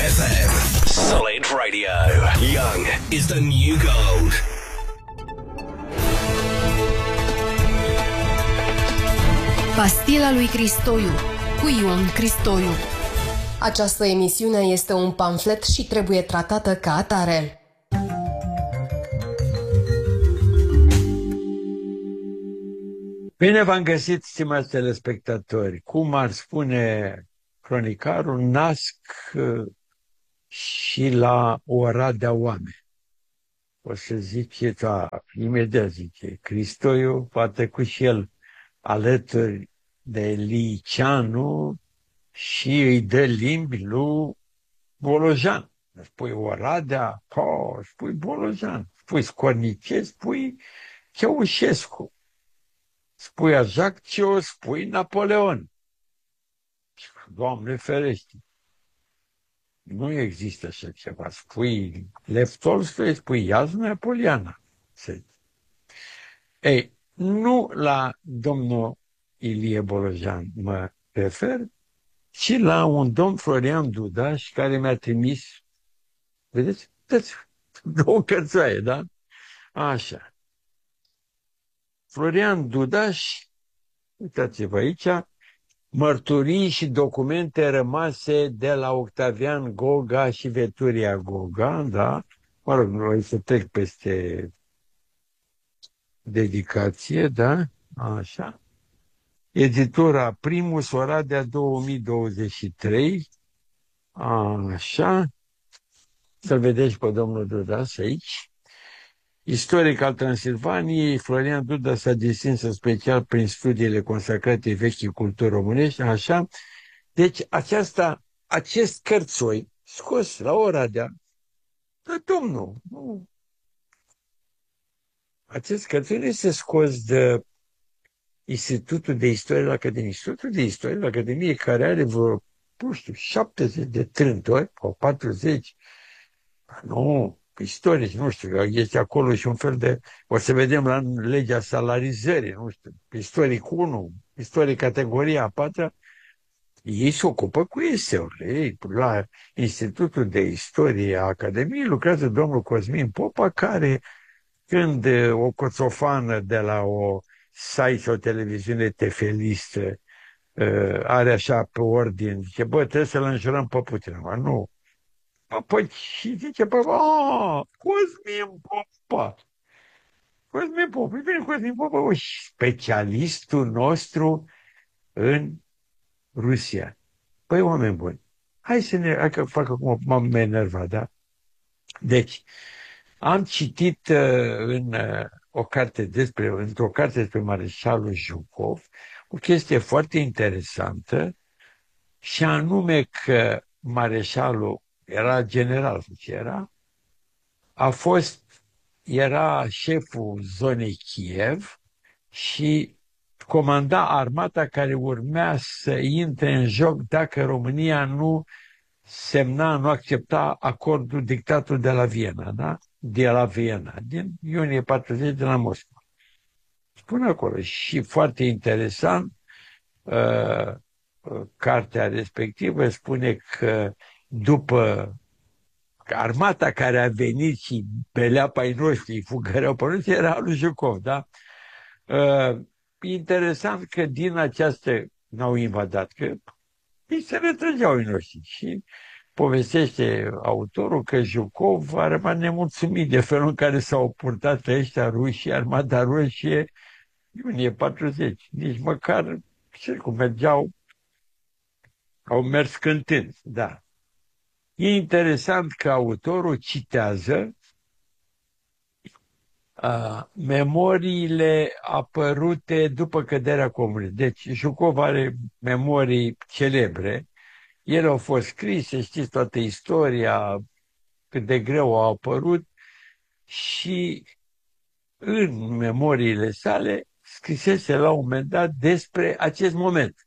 FM. Solid Radio. Young is the new gold. Pastila lui Cristoiu cu Ion Cristoiu. Această emisiune este un pamflet și trebuie tratată ca atare. Bine v-am găsit, stimați telespectatori. Cum ar spune cronicarul, nasc și la ora de oameni. O să zice, imediat zice, Cristoiu, poate cu și el alături de Liceanu și îi dă limbi lui Bolojan. Spui Oradea, spui Bolojan. Spui Scornice, spui Ceaușescu. Spui Ajaccio, spui Napoleon. Doamne ferește! Nu există așa ceva. Spui Lev Tolstoi, spui Iasna Poliana. Ei, nu la domnul Ilie Bolojan mă refer, ci la un domn Florian Dudaș care mi-a trimis, vedeți, două cărțoaie, da? Așa. Florian Dudaș, uitați-vă aici, mărturii și documente rămase de la Octavian Goga și Veturia Goga, da? Mă rog, noi să trec peste dedicație, da? Așa. Editura Primus, Oradea 2023, așa. Să-l vedeți pe domnul Dudas aici. Istoric al Transilvaniei, Florian Duda s-a distins în special prin studiile consacrate vechii culturi românești, așa. Deci acest cărțoi scos la Oradea, da, domnul, nu. Acest cărțoi nu este scos de Institutul de Istorie la Academie. Institutul de Istorie la Academie, care are vreo, nu știu, 70 de trântori, sau 40, nu, istorici, nu știu, este acolo și un fel de, o să vedem la legea salarizării, nu știu, istoric 1, istoric categoria a 4, ei se ocupă cu eseurile. La Institutul de Istorie a Academiei lucrează domnul Cosmin Popa, care, când o coțofană de la o site sau televiziune tefelistă are așa pe ordine, zice, bă, trebuie să-l înjurăm pe Putin. Nu. Păi și zice, Cosmin Popa. Cosmin Popa, bine, Cosmin Popa, specialistul nostru în Rusia. Păi, oameni buni, hai că fac acum, m-am enervat, da? Deci, am citit într-o carte despre mareșalul Zhukov o chestie foarte interesantă, și anume că mareșalul era general, era șeful zonei Kiev și comanda armata care urmea să intre în joc dacă România nu accepta acordul, dictatul de la Viena, da? De la Viena, din iunie 40 de la Moscova. Spune acolo. Și foarte interesant, cartea respectivă spune că după armata care a venit și belea pe ai noștri, fugăreau pe noștri, era lui Zhukov, da? Interesant că din această n-au invadat, că ei se retrăgeau ai noștri și povestește autorul că Zhukov a rămas nemulțumit de felul în care s-au purtat ăștia rușii, armata roșie, iunie 40. Nici măcar, cum mergeau, au mers cântând, da. E interesant că autorul citează memoriile apărute după căderea comunei. Deci Zhukov are memorii celebre. Ele au fost scrise, știți toată istoria, cât de greu au apărut, și în memoriile sale scrisese la un moment dat despre acest moment.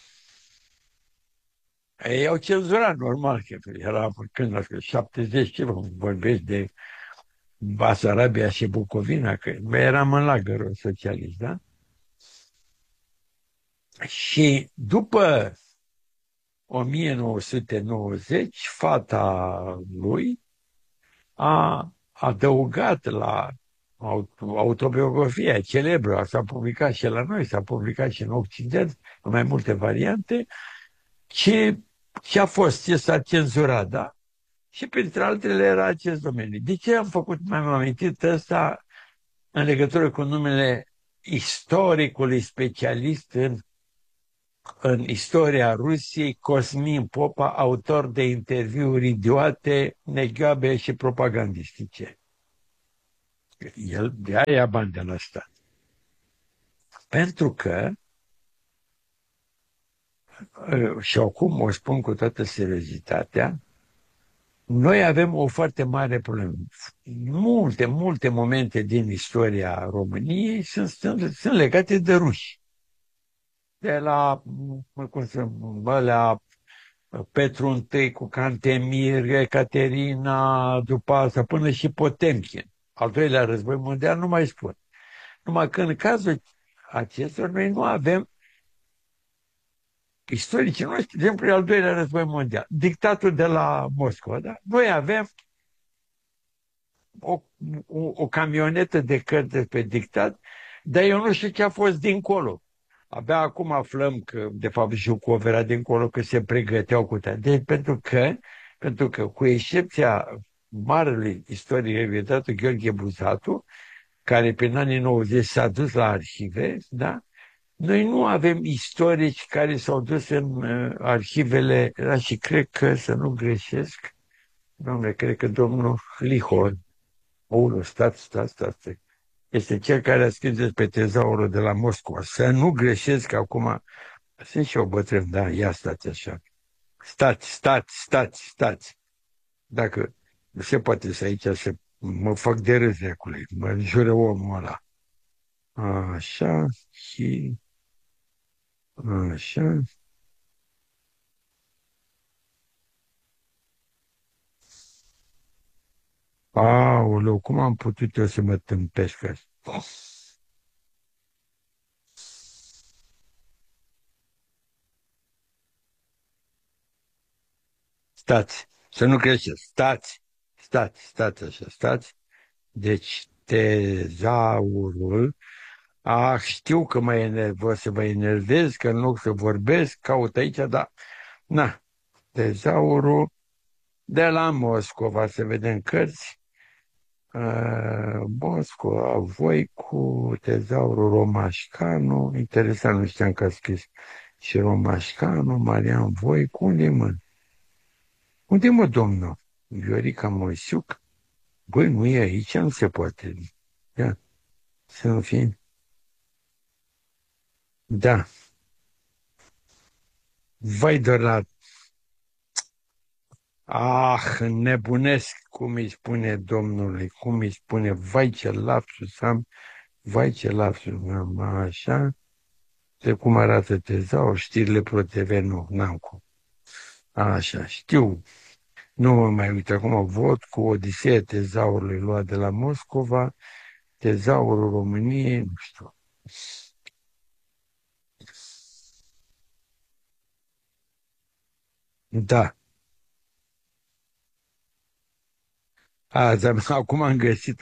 Ei au cenzurat, normal, că era când la 70 ceva, vorbesc de Basarabia și Bucovina, că eram în lagărul socialist, da? Și după 1990, fata lui a adăugat la autobiografia celebră, s-a publicat și la noi, s-a publicat și în Occident, în mai multe variante, ce a fost, ce s-a cenzurat, da? Și printre altele era acest domeniu. De ce am făcut, mai-am amintit ăsta în legătură cu numele istoricului specialist în istoria Rusiei, Cosmin Popa, autor de interviuri idiote, neghioabe și propagandistice. El de aia ia bani de la stat. Pentru că, și acum o spun cu toată seriozitatea, noi avem o foarte mare problemă. Multe momente din istoria României sunt legate de ruși. De la, Petru I cu Cantemir, Ecaterina, după asta, până și Potemkin. Al doilea război mondial nu mai spun. Numai că în cazul acestor noi nu avem istoricii noștri, de exemplu, al doilea război mondial, dictatul de la Moscova, da? Noi avem o camionetă de cărți despre dictat, dar eu nu știu ce a fost dincolo. Abia acum aflăm că, de fapt, Jucov era dincolo, că se pregăteau cu tare. Deci, pentru că, cu excepția marelui istoric revietat Gheorghe Buzatu, care prin anii 90 s-a dus la arhive, da? Noi nu avem istorici care s-au dus în arhivele, și cred că, să nu greșesc, domnule, cred că domnul Lihor, stați, este cel care a scris despre tezaurul de la Moscova. Să nu greșesc acum, sunt și eu bătrân, da, ia stați așa. Stați. Dacă nu se poate să aici să mă fac de râs de acolo, mă jură omul ăla. Așa și așa. Aoleu, cum am putut eu să mă tâmpesc asta? Stați, să nu greșesc, stați așa, stați. Deci, tezaurul, știu că o să mă enervez, că în loc să vorbesc, caut aici, dar, tezaurul de la Moscova, să vedem cărți. Moscova, Voicu, tezaurul Romașcanu, interesant, nu știam că a scris și Romașcanu, Marian Voicu, unde mă, domnul? Viorica Moisiuc? Băi, nu e aici, nu se poate. Ia, să fie. Da. Vai de la... Nebunesc, cum îi spune domnului, cum îi spune, vai ce lapsus am, așa, de cum arată tezaur, știrile ProTV, nu, n-am cum. Așa, știu. Nu mă mai uit acum, vot cu Odiseea tezaurului luat de la Moscova, tezaurul României, nu știu. Da. Acum am găsit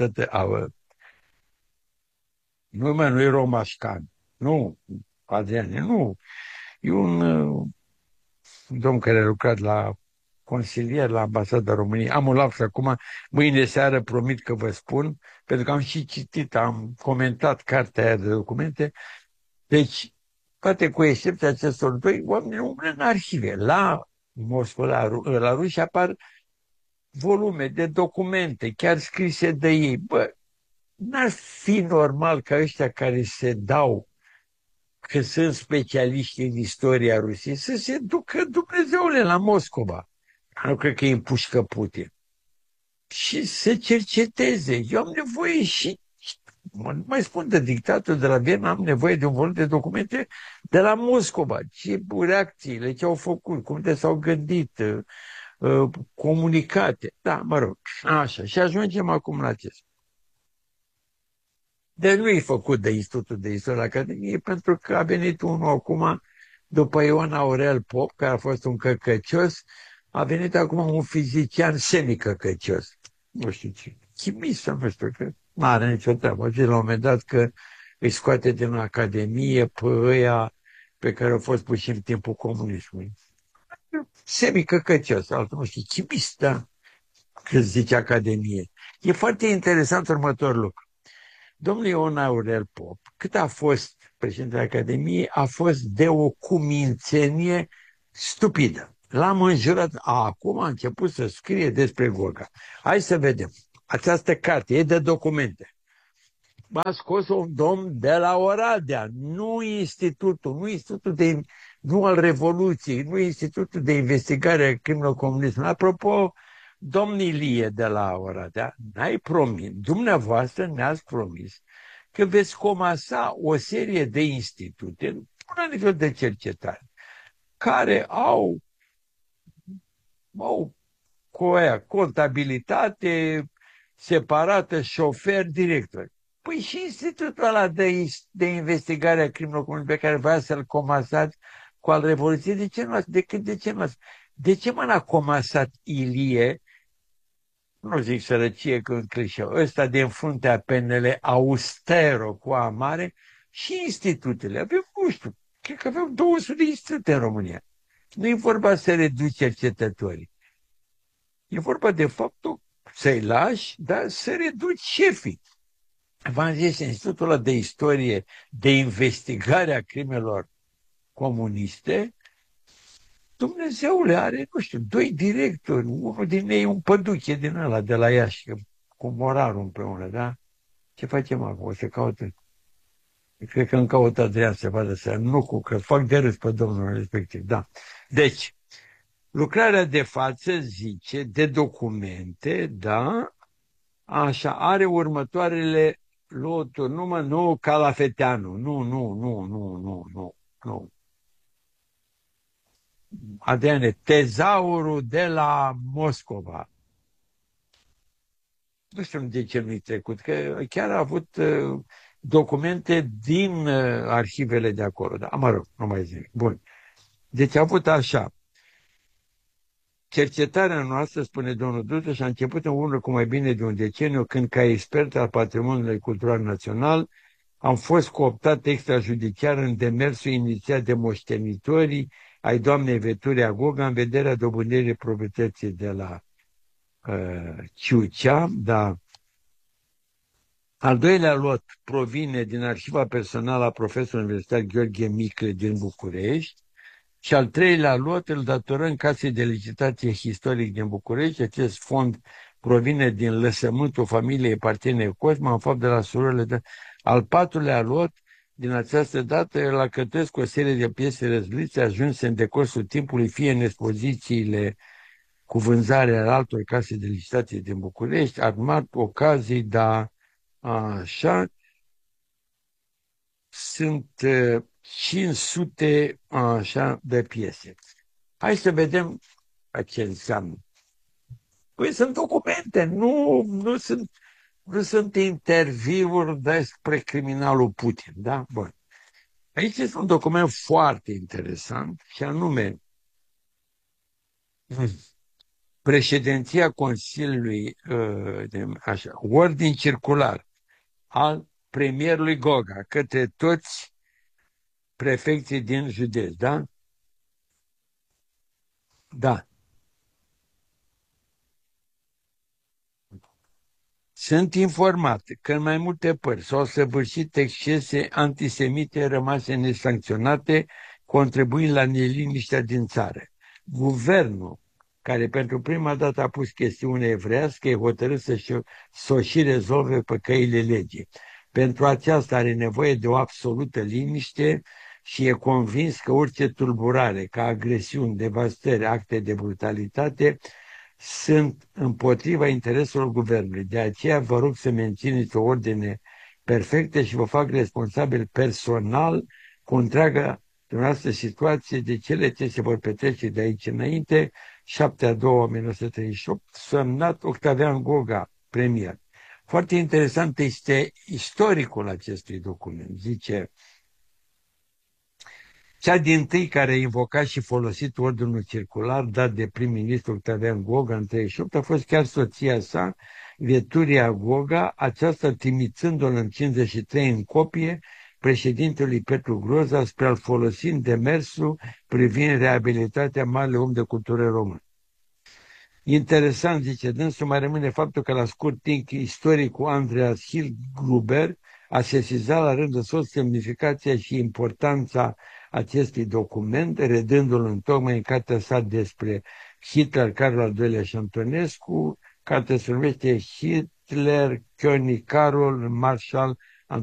nu e Romașcan. Nu, Adriane, nu. E un domn care a lucrat la consilier la Ambasada României. Am un laps acum, mâine seară promit că vă spun, pentru că am și citit, am comentat cartea aia de documente. Deci, poate cu excepția acestor doi, oamenii umblă în arhive. La Moscova, la ruși apar volume de documente, chiar scrise de ei. Bă, n-ar fi normal ca ăștia care se dau că sunt specialiști în istoria Rusiei să se ducă, Dumnezeule, la Moscova. Nu cred că îi împușcă Putin. Și să cerceteze. Eu am nevoie și, mai spun de dictatul de la Viena, am nevoie de un volum de documente de la Moscova. Ce reacțiile, ce au făcut, cum de s-au gândit, comunicate. Da, mă rog, așa. Și ajungem acum la acest. Deci nu e făcut de Institutul de Istorie Academiei, pentru că a venit unul acum după Ion Aurel Pop, care a fost un căcăcios, a venit acum un fizician semicăcăcios. Nu știu ce, chimist sau nu știu, că nu are nicio treabă. Zice la un moment dat că îi scoate din Academie pe ăia pe care au fost puși în timpul comunismului. Semicăcăcios, altul nu știu, chimist, da? Când zice Academie. E foarte interesant următorul lucru. Domnul Ion Aurel Pop, cât a fost președintele Academiei, a fost de o cumințenie stupidă. L-am înjurat, acum a început să scrie despre Goga. Hai să vedem. Această carte e de documente. M-a scos un domn de la Oradea, nu al Revoluției, nu Institutul de Investigare a Crimelor Comunismului. Apropo, domn Ilie de la Oradea, n-ai promis, dumneavoastră ne-ați promis că veți comasa o serie de institute la nivel de cercetare care au contabilitate separată, șofer, director. Păi și institutul ăla de investigare a crimelor comuniste pe care vrea să-l comasați cu al Revoluției, de ce nu ați? De ce mă n-a comasat Ilie, nu zic sărăcie că în clișeu, ăsta din fruntea penele austero cu A mare și institutele? Avem, nu știu, cred că avem 200 de institute în România. Nu e vorba să reduci cercetătorii. E vorba de faptul să-i lași, dar să reduci șefii. V-am zis, Institutul ăla de Istorie de Investigare a Crimelor Comuniste, Dumnezeule, are, nu știu, 2 directori, unul din ei un păduche din ăla de la Iași, cu morarul împreună, da? Ce facem acum? O să caută. Cred că îmi caută Adrian să vadă să nu, că fac de râs pe domnul respectiv, da. Deci, lucrarea de față zice, de documente, da, așa, are următoarele loturi, nu Calafeteanu, nu. Adriane, tezaurul de la Moscova. Nu știu de ce nu-i trecut, că chiar a avut documente din arhivele de acolo. Da, mă rog, nu mai zic. Bun. Deci a avut așa. Cercetarea noastră, spune domnul Duță, și a început în urmă cu mai bine de un deceniu, când, ca expert al patrimoniului cultural național, am fost cooptat extrajudiciar în demersul inițiat de moștenitorii ai doamnei Veturia Goga în vederea dobândirii proprietății de la Ciucea, da. Al doilea lot provine din arhiva personală a profesorului universitar Gheorghe Micle din București și al treilea lot îl datorăm Casei de Licitație Istoric din București. Acest fond provine din lăsământul familiei Partene Cosma, în fapt de la surorile de... Al patrulea lot, din această dată, îl alcătuiesc o serie de piese răzlite ajunse în decursul timpului, fie în expozițiile cu vânzare al altor case de licitație din București, armat ocazii, dar așa, sunt 500 așa de piese. Hai să vedem ce înseamnă. Păi sunt documente, nu sunt interviuri despre criminalul Putin, da? Bun. Aici este un document foarte interesant și anume președinția Consiliului, așa, ordin circular al premierului Goga către toți prefecții din județ, da? Da. Sunt informat că în mai multe părți s-au săvârșit excese antisemite rămase nesancționate, contribuind la neliniștea din țară. Guvernul, care pentru prima dată a pus chestiunea evreiască, e hotărât să o și rezolve pe căile legii. Pentru aceasta are nevoie de o absolută liniște și e convins că orice tulburare, ca agresiuni, devastări, acte de brutalitate, sunt împotriva intereselor guvernului. De aceea vă rog să mențineți o ordine perfectă și vă fac responsabil personal cu întreaga dumneavoastră situație de cele ce se vor petrece de aici înainte, 7/2/1938, semnat Octavian Goga, premier. Foarte interesant este istoricul acestui document. Zice, Cea dintâi care a invocat și folosit ordinul circular dat de prim-ministru Octavian Goga în 38 a fost chiar soția sa, Veturia Goga, aceasta trimițându-l în 53 în copie președintelui Petru Groza spre a-l folosi în demersul privind reabilitatea marelui om de cultură român. Interesant, zice dânsul, mai rămâne faptul că la scurt timp istoricul Andreas Hillgruber a sesizat la rândul său semnificația și importanța acestui document, redându-l întocmai în cartea sa despre Hitler, Carol al II-lea și Antonescu. Cartea se numește Hitler, König Karol, Marshal